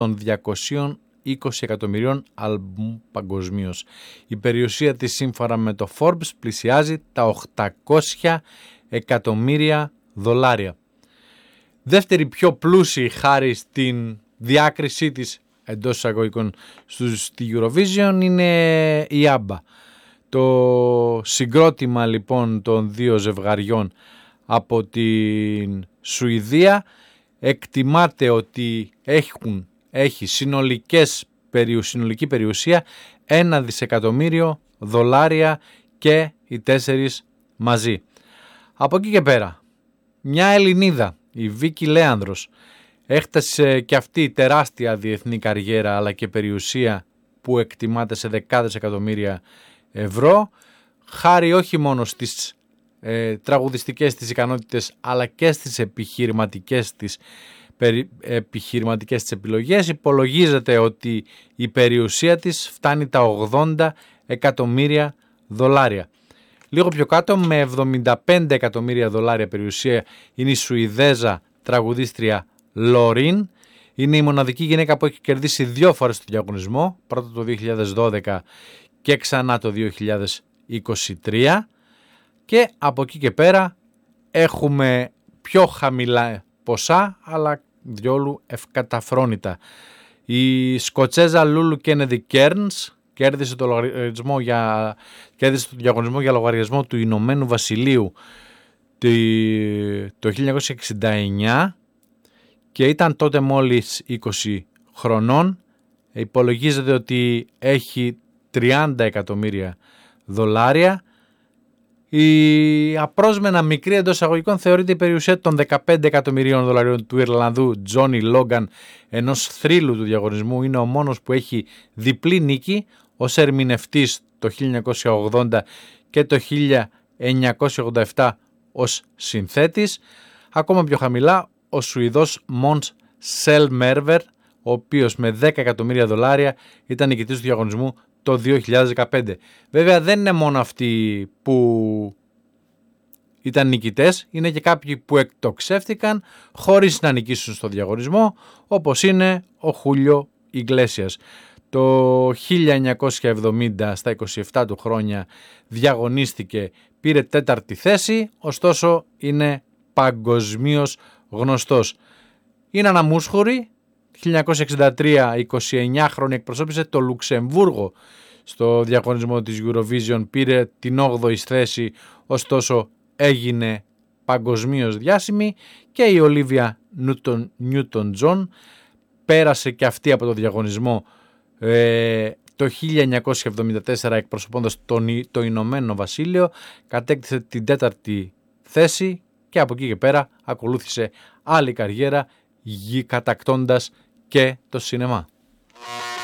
των 220 εκατομμυρίων άλμπουμ παγκοσμίως. Η περιουσία της σύμφωνα με το Forbes πλησιάζει τα 800 εκατομμύρια δολάρια. Δεύτερη πιο πλούσιη χάρη στην διάκρισή της εντός εισαγωγικών στη Eurovision είναι η ABBA. Το συγκρότημα λοιπόν των δύο ζευγαριών από την Σουηδία εκτιμάται ότι έχει συνολική περιουσία 1 δισεκατομμύριο δολάρια και οι τέσσερις μαζί. Από εκεί και πέρα, μια Ελληνίδα, η Βίκη Λέανδρος, έχτασε και αυτή τεράστια διεθνή καριέρα αλλά και περιουσία που εκτιμάται σε δεκάδες εκατομμύρια ευρώ, χάρη όχι μόνο στις τραγουδιστικές της ικανότητες αλλά και στις επιχειρηματικές της επιλογές. Υπολογίζεται ότι η περιουσία της φτάνει τα 80 εκατομμύρια δολάρια. Λίγο πιο κάτω με 75 εκατομμύρια δολάρια περιουσία είναι η Σουηδέζα τραγουδίστρια Λορίν. Είναι η μοναδική γυναίκα που έχει κερδίσει 2 φορές το διαγωνισμό, πρώτα το 2012 και ξανά το 2023, και από εκεί και πέρα έχουμε πιο χαμηλά ποσά αλλά διόλου ευκαταφρόνητα. Η Σκοτσέζα Λούλου Κέννεντι Κέρνς κέρδισε το διαγωνισμό για λογαριασμό του Ηνωμένου Βασιλείου το 1969 και ήταν τότε μόλις 20 χρονών. Υπολογίζεται ότι έχει 30 εκατομμύρια δολάρια. Η απρόσμενα μικρή εντός εισαγωγικών θεωρείται η περιουσία των 15 εκατομμυρίων δολαρίων του Ιρλανδού Τζόνι Λόγκαν, ενός θρύλου του διαγωνισμού. Είναι ο μόνος που έχει διπλή νίκη ως ερμηνευτής το 1980 και το 1987 ως συνθέτης. Ακόμα πιο χαμηλά ο Σουηδός Μόνς Σελμέρβερ, ο οποίος με 10 εκατομμύρια δολάρια ήταν νικητής του διαγωνισμού το 2015. Βέβαια δεν είναι μόνο αυτοί που ήταν νικητές, είναι και κάποιοι που εκτοξεύτηκαν χωρίς να νικήσουν στο διαγωνισμό, όπως είναι ο Χούλιο Ιγκλέσιας. Το 1970 στα 27 του χρόνια διαγωνίστηκε, πήρε 4η θέση, ωστόσο είναι παγκοσμίως γνωστός. Είναι αναμούσχουρη. 1963, 29 χρόνια εκπροσώπησε το Λουξεμβούργο στο διαγωνισμό της Eurovision, πήρε την 8η θέση, ωστόσο έγινε παγκοσμίως διάσημη. Και η Ολίβια Νιούτον Τζον πέρασε και αυτή από το διαγωνισμό το 1974 εκπροσωπώντας το Ηνωμένο Βασίλειο, κατέκτησε την 4η θέση και από εκεί και πέρα ακολούθησε άλλη καριέρα κατακτώντας και το σινεμά.